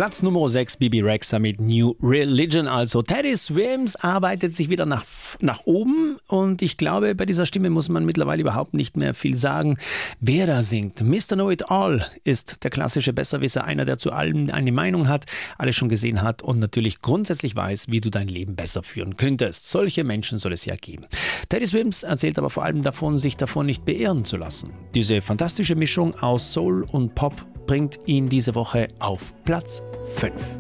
Platz Nummer 6, Bebe Rexha mit New Religion. Also Teddy Swims arbeitet sich wieder nach oben und ich glaube, bei dieser Stimme muss man mittlerweile überhaupt nicht mehr viel sagen. Wer da singt, Mr. Know-It-All ist der klassische Besserwisser, einer, der zu allem eine Meinung hat, alles schon gesehen hat und natürlich grundsätzlich weiß, wie du dein Leben besser führen könntest. Solche Menschen soll es ja geben. Teddy Swims erzählt aber vor allem davon, sich davon nicht beirren zu lassen. Diese fantastische Mischung aus Soul und Pop bringt ihn diese Woche auf Platz 5.